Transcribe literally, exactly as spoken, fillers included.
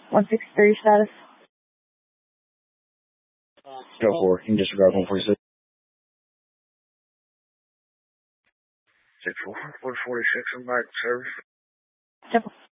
one six three status. Go for it. You can disregard one forty-six. six one forty-six, I'm back, service. Simple.